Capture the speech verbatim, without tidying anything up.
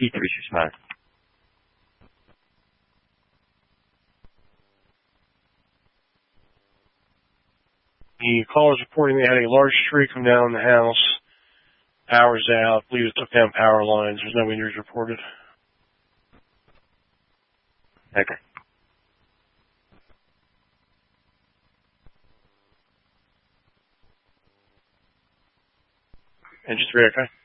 T three six five. The caller is reporting they had a large tree come down the house. Power's out. I believe it took down power lines. There's no injuries reported. Okay. Engine three, okay?